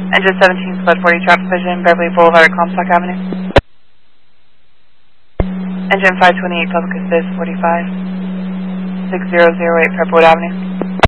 Engine 17, split 40, traffic vision, Beverly Boulevard, Comstock Avenue. Engine 528, public assist, 45. 6008, Purplewood Avenue.